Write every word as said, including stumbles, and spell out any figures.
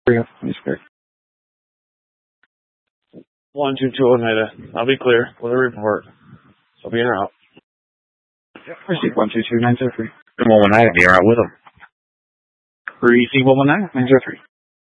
He's clear. One two two Oneida. I'll be clear with a report. I'll be in or out. Receive one two two nine zero three. One Oneida, be right with him. Receive one one nine nine zero three.